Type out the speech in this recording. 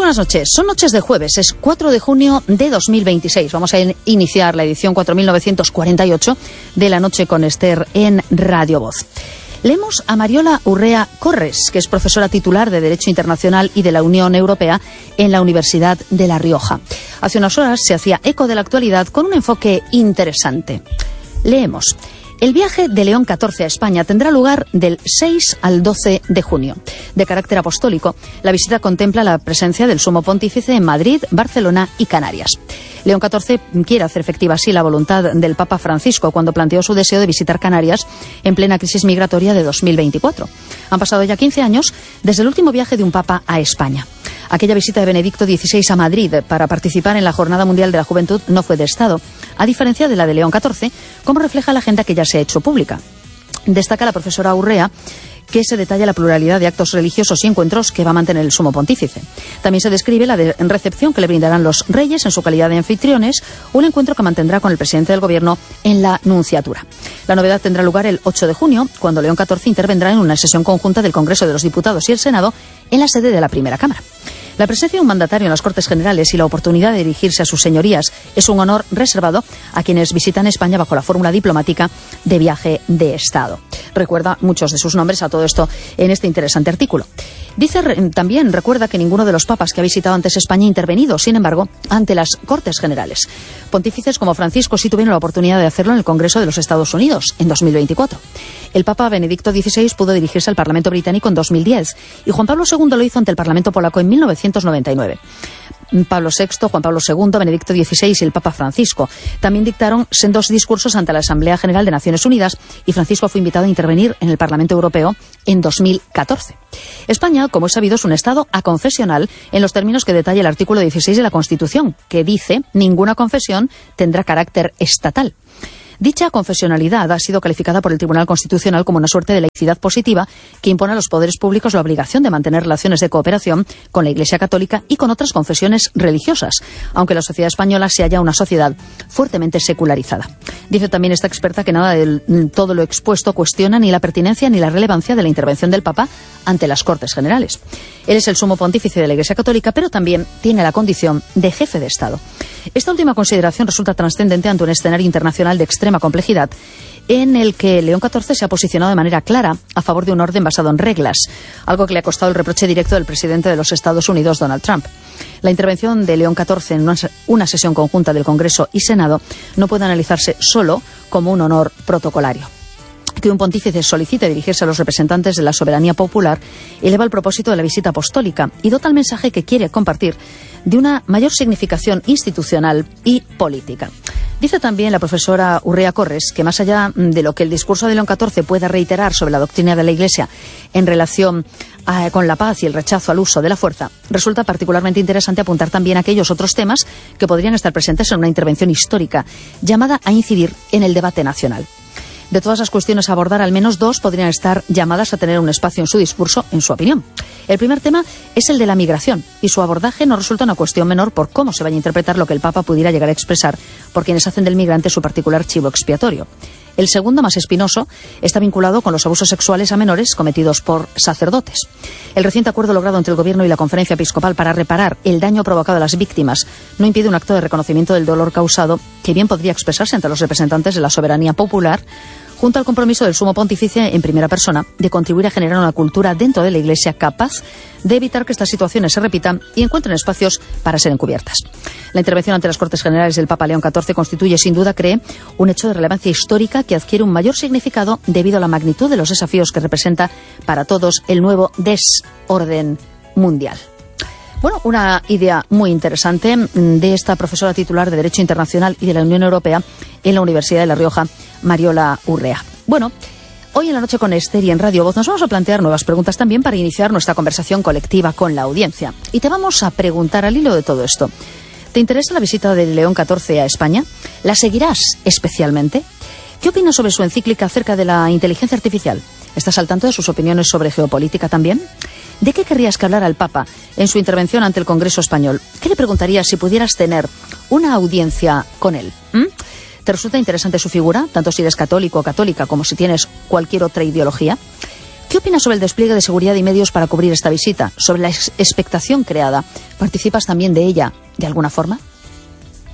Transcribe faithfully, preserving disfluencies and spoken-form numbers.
buenas noches. Son noches de jueves, es cuatro de junio de dos mil veintiséis. Vamos a iniciar la edición cuatro mil novecientos cuarenta y ocho de La Noche con Esther en Radio Voz. Leemos a Mariola Urrea Corres, que es profesora titular de Derecho Internacional y de la Unión Europea en la Universidad de La Rioja. Hace unas horas se hacía eco de la actualidad con un enfoque interesante. Leemos. El viaje de León catorce a España tendrá lugar del seis al doce de junio. De carácter apostólico, la visita contempla la presencia del Sumo Pontífice en Madrid, Barcelona y Canarias. León catorce quiere hacer efectiva así la voluntad del Papa Francisco cuando planteó su deseo de visitar Canarias en plena crisis migratoria de dos mil veinticuatro. Han pasado ya quince años desde el último viaje de un Papa a España. Aquella visita de Benedicto dieciséis a Madrid para participar en la Jornada Mundial de la Juventud no fue de Estado, a diferencia de la de León catorce, como refleja la agenda que ya se ha hecho pública. Destaca la profesora Urrea que se detalla la pluralidad de actos religiosos y encuentros que va a mantener el Sumo Pontífice. También se describe la de recepción que le brindarán los reyes en su calidad de anfitriones o el encuentro que mantendrá con el presidente del Gobierno en la Nunciatura. La novedad tendrá lugar el ocho de junio, cuando León catorce intervendrá en una sesión conjunta del Congreso de los Diputados y el Senado en la sede de la Primera Cámara. La presencia de un mandatario en las Cortes Generales y la oportunidad de dirigirse a sus señorías es un honor reservado a quienes visitan España bajo la fórmula diplomática de viaje de Estado. Recuerda muchos de sus nombres a todo esto en este interesante artículo. Dice también, recuerda que ninguno de los papas que ha visitado antes España ha intervenido, sin embargo, ante las Cortes Generales. Pontífices como Francisco sí tuvieron la oportunidad de hacerlo en el Congreso de los Estados Unidos en dos mil veinticuatro. El Papa Benedicto dieciséis pudo dirigirse al Parlamento británico en dos mil diez y Juan Pablo segundo lo hizo ante el Parlamento polaco en mil novecientos noventa y nueve. Pablo sexto, Juan Pablo segundo, Benedicto dieciséis y el Papa Francisco también dictaron sendos discursos ante la Asamblea General de Naciones Unidas y Francisco fue invitado a intervenir en el Parlamento Europeo en dos mil catorce. España, como es sabido, es un Estado aconfesional en los términos que detalla el artículo dieciséis de la Constitución, que dice ninguna confesión tendrá carácter estatal. Dicha confesionalidad ha sido calificada por el Tribunal Constitucional como una suerte de laicidad positiva que impone a los poderes públicos la obligación de mantener relaciones de cooperación con la Iglesia Católica y con otras confesiones religiosas, aunque la sociedad española se halla una sociedad fuertemente secularizada. Dice también esta experta que nada de todo lo expuesto cuestiona ni la pertinencia ni la relevancia de la intervención del Papa ante las Cortes Generales. Él es el sumo pontífice de la Iglesia Católica, pero también tiene la condición de jefe de Estado. Esta última consideración resulta trascendente ante un escenario internacional de extrema complejidad en el que León catorce se ha posicionado de manera clara a favor de un orden basado en reglas, algo que le ha costado el reproche directo del presidente de los Estados Unidos, Donald Trump. La intervención de León catorce en una sesión conjunta del Congreso y Senado no puede analizarse solo como un honor protocolario. Que un pontífice solicite dirigirse a los representantes de la soberanía popular eleva el propósito de la visita apostólica y dota el mensaje que quiere compartir de una mayor significación institucional y política. Dice también la profesora Urrea Corres que más allá de lo que el discurso de León catorce pueda reiterar sobre la doctrina de la Iglesia en relación a, con la paz y el rechazo al uso de la fuerza, resulta particularmente interesante apuntar también a aquellos otros temas que podrían estar presentes en una intervención histórica llamada a incidir en el debate nacional. De todas las cuestiones a abordar, al menos dos podrían estar llamadas a tener un espacio en su discurso, en su opinión. El primer tema es el de la migración, y su abordaje no resulta una cuestión menor por cómo se vaya a interpretar lo que el Papa pudiera llegar a expresar por quienes hacen del migrante su particular chivo expiatorio. El segundo, más espinoso, está vinculado con los abusos sexuales a menores cometidos por sacerdotes. El reciente acuerdo logrado entre el Gobierno y la Conferencia Episcopal para reparar el daño provocado a las víctimas no impide un acto de reconocimiento del dolor causado que bien podría expresarse ante los representantes de la soberanía popular, junto al compromiso del Sumo Pontífice en primera persona de contribuir a generar una cultura dentro de la Iglesia capaz de evitar que estas situaciones se repitan y encuentren espacios para ser encubiertas. La intervención ante las Cortes Generales del Papa León catorce constituye, sin duda, cree, un hecho de relevancia histórica que adquiere un mayor significado debido a la magnitud de los desafíos que representa para todos el nuevo desorden mundial. Bueno, una idea muy interesante de esta profesora titular de Derecho Internacional y de la Unión Europea en la Universidad de La Rioja, Mariola Urrea. Bueno, hoy en La Noche con Esther y en Radio Voz nos vamos a plantear nuevas preguntas también para iniciar nuestra conversación colectiva con la audiencia. Y te vamos a preguntar al hilo de todo esto. ¿Te interesa la visita de León catorce a España? ¿La seguirás especialmente? ¿Qué opinas sobre su encíclica acerca de la inteligencia artificial? ¿Estás al tanto de sus opiniones sobre geopolítica también? ¿De qué querrías que hablara el Papa en su intervención ante el Congreso español? ¿Qué le preguntarías si pudieras tener una audiencia con él? ¿Mm? ¿Te resulta interesante su figura, tanto si eres católico o católica como si tienes cualquier otra ideología? ¿Qué opinas sobre el despliegue de seguridad y medios para cubrir esta visita? ¿Sobre la expectación creada? ¿Participas también de ella de alguna forma?